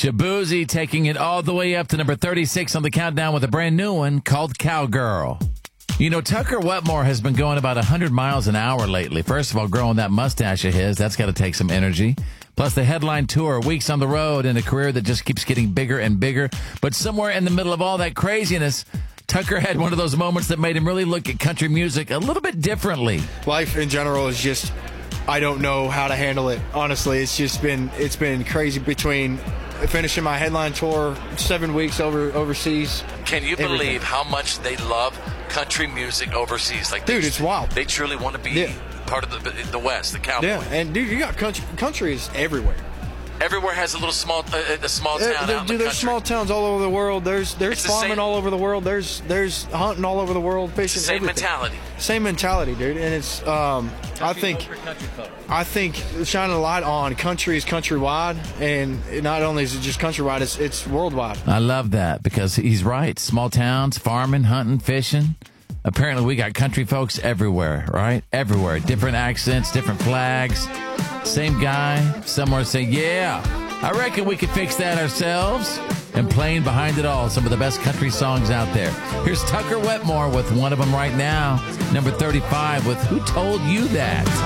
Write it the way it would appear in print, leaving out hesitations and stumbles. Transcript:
Shabuzi taking it all the way up to number 36 on the countdown with a brand new one called Cowgirl. You know, Tucker Wetmore has been going about 100 miles an hour lately. First of all, growing that mustache of his, that's got to take some energy. Plus the headline tour, weeks on the road, and a career that just keeps getting bigger and bigger. But somewhere in the middle of all that craziness, Tucker had one of those moments that made him really look at country music a little bit differently. Life in general is just, I don't know how to handle it. Honestly, it's been crazy between finishing my headline tour 7 weeks overseas. Can you believe how much they love country music overseas? Like, dude, it's wild. They truly want to be part of the West, the cowboy. Yeah, and dude, you got country is everywhere. Everywhere has a little small town out in the there's small towns all over the world. There's farming all over the world. There's hunting all over the world. Fishing. Same mentality. Same mentality, dude. And it's I think shining a light on country is countrywide, and not only is it just countrywide, it's worldwide. I love that because he's right. Small towns, farming, hunting, fishing. Apparently, we got country folks everywhere, right? Everywhere. Different accents, different flags. Same guy. Somewhere say, yeah, I reckon we could fix that ourselves. And playing behind it all, some of the best country songs out there. Here's Tucker Wetmore with one of them right now. Number 35 with Who Told You That?